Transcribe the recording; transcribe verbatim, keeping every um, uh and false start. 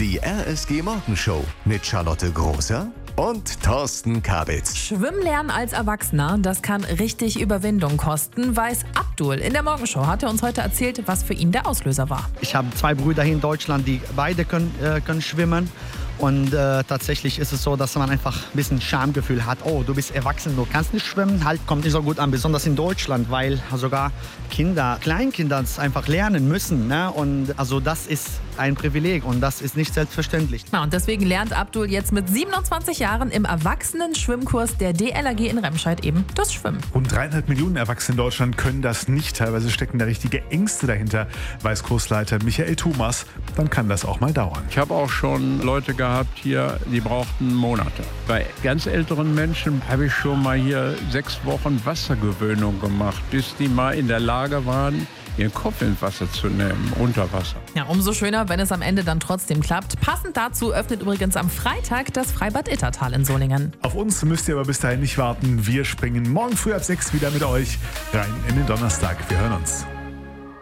Die R S G Morgenshow mit Charlotte Großer und Thorsten Kabitz. Schwimmen lernen als Erwachsener, das kann richtig Überwindung kosten, weiß Abdul. In der Morgenshow hat er uns heute erzählt, was für ihn der Auslöser war. Ich habe zwei Brüder hier in Deutschland, die beide können, äh, können schwimmen. Und äh, tatsächlich ist es so, dass man einfach ein bisschen Schamgefühl hat. Oh, du bist erwachsen, du kannst nicht schwimmen. Halt, kommt nicht so gut an, besonders in Deutschland, weil sogar Kinder, Kleinkinder es einfach lernen müssen. Ne? Und also das ist ein Privileg und das ist nicht selbstverständlich. Ja, und deswegen lernt Abdul jetzt mit siebenundzwanzig Jahren im Erwachsenen-Schwimmkurs der D L R G in Remscheid eben das Schwimmen. Rund dreieinhalb Millionen Erwachsene in Deutschland können das nicht. Teilweise stecken da richtige Ängste dahinter, weiß Kursleiter Michael Thomas. Dann kann das auch mal dauern. Ich habe auch schon Leute gehabt hier, die brauchten Monate. Bei ganz älteren Menschen habe ich schon mal hier sechs Wochen Wassergewöhnung gemacht, bis die mal in der Lage waren, ihren Kopf ins Wasser zu nehmen, unter Wasser. Ja, umso schöner, wenn es am Ende dann trotzdem klappt. Passend dazu öffnet übrigens am Freitag das Freibad Ittertal in Solingen. Auf uns müsst ihr aber bis dahin nicht warten. Wir springen morgen früh ab sechs wieder mit euch rein in den Donnerstag. Wir hören uns.